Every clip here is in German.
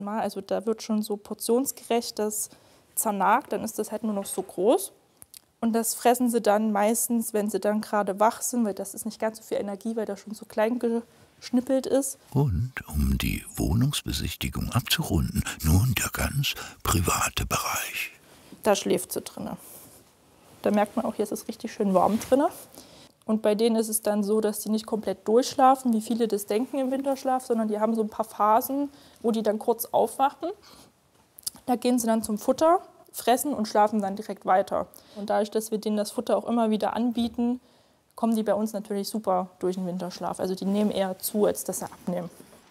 Also da wird schon so portionsgerecht das zernagt, dann ist das halt nur noch so groß. Und das fressen sie dann meistens, wenn sie dann gerade wach sind, weil das ist nicht ganz so viel Energie, weil das schon so klein geschnippelt ist. Und um die Wohnungsbesichtigung abzurunden, nun der ganz private Bereich. Da schläft sie drin. Da merkt man auch, hier ist es richtig schön warm drin. Und bei denen ist es dann so, dass die nicht komplett durchschlafen, wie viele das denken im Winterschlaf, sondern die haben so ein paar Phasen, wo die dann kurz aufwachen. Da gehen sie dann zum Futter, fressen und schlafen dann direkt weiter. Und dadurch, dass wir denen das Futter auch immer wieder anbieten, kommen die bei uns natürlich super durch den Winterschlaf. Also die nehmen eher zu, als dass sie abnehmen.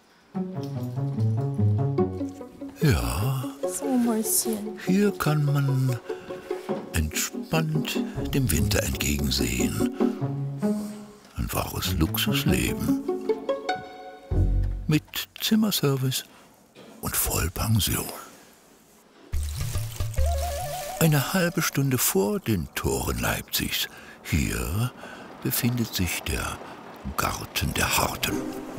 Ja, So, Mäuschen. hier kann man entspannt dem Winter entgegensehen. Ein wahres Luxusleben. Mit Zimmerservice und Vollpension. Eine halbe Stunde vor den Toren Leipzigs. Hier befindet sich der Garten der Harten.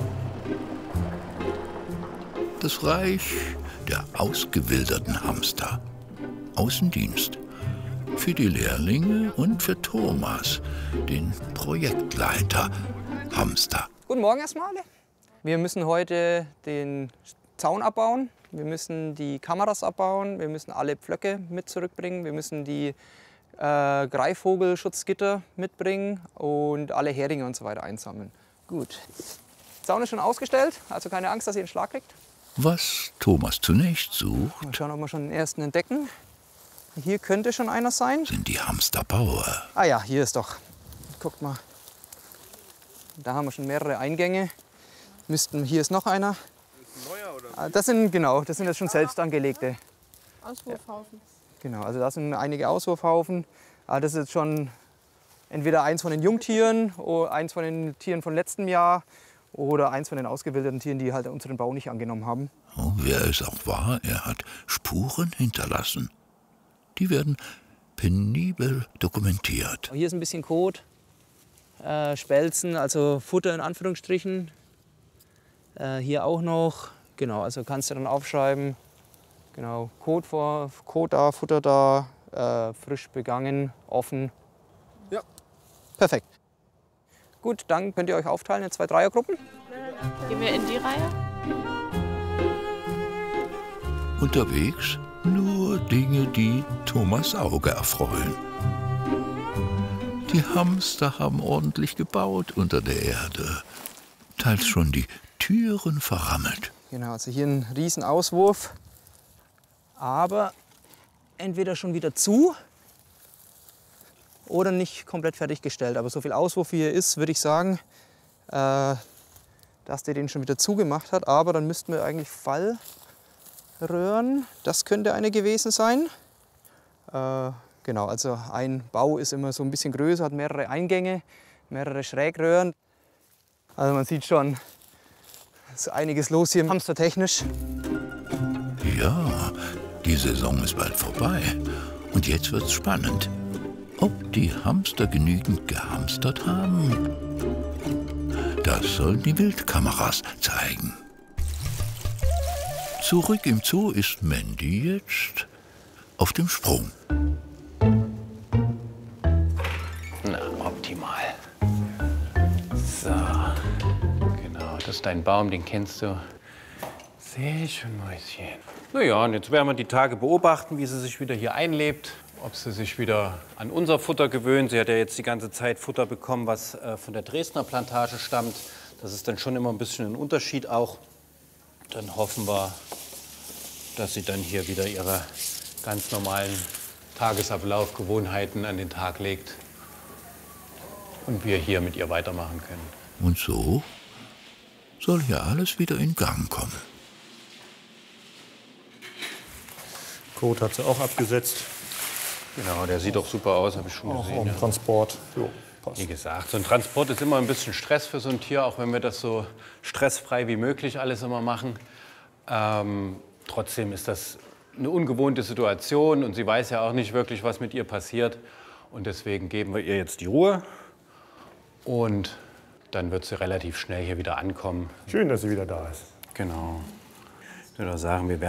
Das Reich der ausgewilderten Hamster. Außendienst. Für die Lehrlinge und für Thomas, den Projektleiter Hamster. Guten Morgen erstmal. Wir müssen heute den Zaun abbauen. Wir müssen die Kameras abbauen. Wir müssen alle Pflöcke mit zurückbringen. Wir müssen die Greifvogelschutzgitter mitbringen und alle Heringe und so weiter einsammeln. Gut. Zaun ist schon ausgestellt, also keine Angst, dass ihr einen Schlag kriegt. Was Thomas zunächst sucht, Mal schauen, ob wir schon den ersten entdecken. Hier könnte schon einer sein. sind die Hamsterbauer. Ah ja, hier ist doch. Guckt mal. Da haben wir schon mehrere Eingänge. Hier ist noch einer. Ist ein neuer, oder? Das sind jetzt schon selbst angelegte. Auswurfhaufen. Genau, also da sind einige Auswurfhaufen. Das ist jetzt schon entweder eins von den Jungtieren, oder eins von den Tieren von letztem Jahr oder eins von den ausgewilderten Tieren, die halt unseren Bau nicht angenommen haben. Oh, wer es auch war, er hat Spuren hinterlassen. Die werden penibel dokumentiert. Hier ist ein bisschen Kot, Spelzen, also Futter in Anführungsstrichen. Hier auch noch, genau, also kannst du dann aufschreiben. Genau, Kot da, Futter da, frisch begangen, offen. Ja. Perfekt. Gut, dann könnt ihr euch aufteilen in 2 Dreiergruppen. Gehen wir in die Reihe? Unterwegs nur Dinge, die Thomas Auge erfreuen. Die Hamster haben ordentlich gebaut unter der Erde. Teils schon die Türen verrammelt. Genau, also hier ein riesen Auswurf. Aber entweder schon wieder zu oder nicht komplett fertiggestellt. Aber so viel Auswurf wie hier ist, würde ich sagen, dass der den schon wieder zugemacht hat. Aber dann müssten wir eigentlich Fallröhren, das könnte eine gewesen sein. Genau, also ein Bau ist immer so ein bisschen größer, hat mehrere Eingänge, mehrere Schrägröhren. Also man sieht schon, es ist einiges los hier hamstertechnisch. Ja, die Saison ist bald vorbei. Und jetzt wird's spannend. Ob die Hamster genügend gehamstert haben? Das sollen die Wildkameras zeigen. Zurück im Zoo ist Mandy jetzt auf dem Sprung. Na, optimal. So, genau, das ist dein Baum, den kennst du. Sehr schön, Mäuschen. Na ja, und jetzt werden wir die Tage beobachten, wie sie sich wieder hier einlebt. Ob sie sich wieder an unser Futter gewöhnt. Sie hat ja jetzt die ganze Zeit Futter bekommen, was von der Dresdner Plantage stammt. Das ist dann schon immer ein bisschen ein Unterschied auch. Dann hoffen wir, dass sie dann hier wieder ihre ganz normalen Tagesablaufgewohnheiten an den Tag legt. Und wir hier mit ihr weitermachen können. Und so soll hier alles wieder in Gang kommen. Kot hat sie auch abgesetzt. Genau, der sieht doch super aus, habe ich schon Auch gesehen. im Ja. Transport. Jo, passt. Wie gesagt, so ein Transport ist immer ein bisschen Stress für so ein Tier, auch wenn wir das so stressfrei wie möglich alles immer machen. Trotzdem ist das eine ungewohnte Situation und sie weiß ja auch nicht wirklich, was mit ihr passiert. Und deswegen geben wir ihr jetzt die Ruhe und dann wird sie relativ schnell hier wieder ankommen. Schön, dass sie wieder da ist. Genau. Ich würde auch sagen, wir werden